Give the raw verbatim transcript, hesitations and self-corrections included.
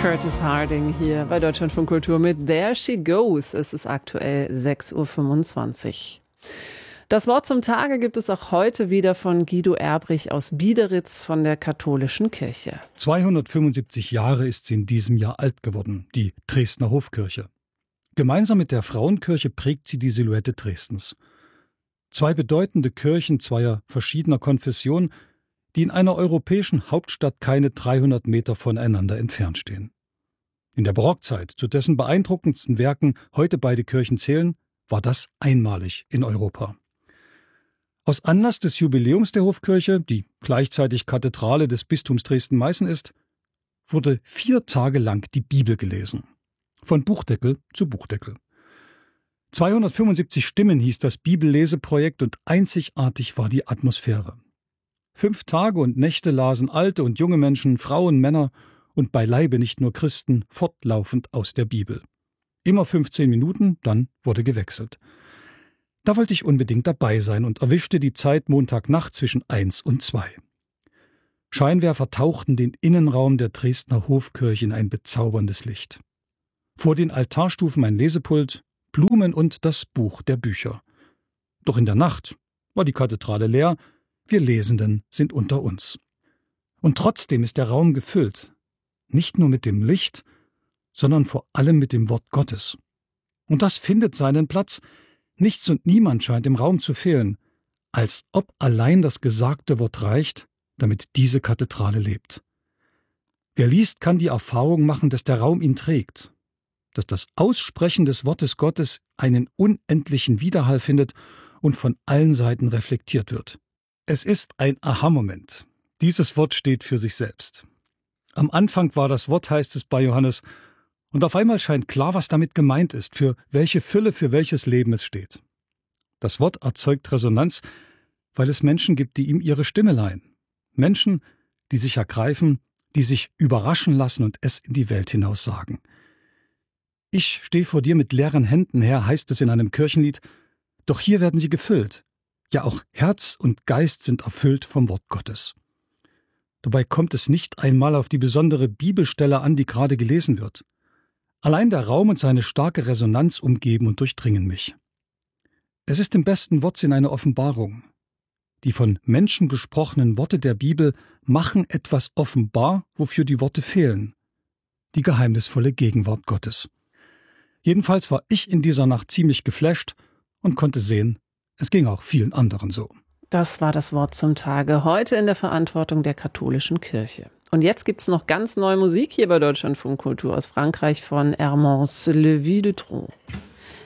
Curtis Harding hier bei Deutschlandfunk Kultur mit There She Goes. Es ist aktuell sechs Uhr fünfundzwanzig. Das Wort zum Tage gibt es auch heute wieder von Guido Erbrich aus Biederitz von der Katholischen Kirche. zweihundertfünfundsiebzig Jahre ist sie in diesem Jahr alt geworden, die Dresdner Hofkirche. Gemeinsam mit der Frauenkirche prägt sie die Silhouette Dresdens. Zwei bedeutende Kirchen zweier verschiedener Konfessionen, die in einer europäischen Hauptstadt keine dreihundert Meter voneinander entfernt stehen. In der Barockzeit, zu dessen beeindruckendsten Werken heute beide Kirchen zählen, war das einmalig in Europa. Aus Anlass des Jubiläums der Hofkirche, die gleichzeitig Kathedrale des Bistums Dresden-Meißen ist, wurde vier Tage lang die Bibel gelesen. Von Buchdeckel zu Buchdeckel. zweihundertfünfundsiebzig Stimmen hieß das Bibelleseprojekt und einzigartig war die Atmosphäre. Fünf Tage und Nächte lasen alte und junge Menschen, Frauen, Männer und beileibe nicht nur Christen fortlaufend aus der Bibel. Immer fünfzehn Minuten, dann wurde gewechselt. Da wollte ich unbedingt dabei sein und erwischte die Zeit Montagnacht zwischen eins und zwei. Scheinwerfer tauchten den Innenraum der Dresdner Hofkirche in ein bezauberndes Licht. Vor den Altarstufen ein Lesepult, Blumen und das Buch der Bücher. Doch in der Nacht war die Kathedrale leer, wir Lesenden sind unter uns. Und trotzdem ist der Raum gefüllt, nicht nur mit dem Licht, sondern vor allem mit dem Wort Gottes. Und das findet seinen Platz. Nichts und niemand scheint im Raum zu fehlen, als ob allein das gesagte Wort reicht, damit diese Kathedrale lebt. Wer liest, kann die Erfahrung machen, dass der Raum ihn trägt, dass das Aussprechen des Wortes Gottes einen unendlichen Widerhall findet und von allen Seiten reflektiert wird. Es ist ein Aha-Moment. Dieses Wort steht für sich selbst. Am Anfang war das Wort, heißt es bei Johannes, und auf einmal scheint klar, was damit gemeint ist, für welche Fülle, für welches Leben es steht. Das Wort erzeugt Resonanz, weil es Menschen gibt, die ihm ihre Stimme leihen. Menschen, die sich ergreifen, die sich überraschen lassen und es in die Welt hinaus sagen. Ich stehe vor dir mit leeren Händen, Herr, heißt es in einem Kirchenlied, doch hier werden sie gefüllt. Ja, auch Herz und Geist sind erfüllt vom Wort Gottes. Dabei kommt es nicht einmal auf die besondere Bibelstelle an, die gerade gelesen wird. Allein der Raum und seine starke Resonanz umgeben und durchdringen mich. Es ist im besten Wortsinn eine Offenbarung. Die von Menschen gesprochenen Worte der Bibel machen etwas offenbar, wofür die Worte fehlen. Die geheimnisvolle Gegenwart Gottes. Jedenfalls war ich in dieser Nacht ziemlich geflasht und konnte sehen, es ging auch vielen anderen so. Das war das Wort zum Tage, heute in der Verantwortung der Katholischen Kirche. Und jetzt gibt's noch ganz neue Musik hier bei Deutschlandfunk Kultur aus Frankreich von Hermance Le Vie de Tron.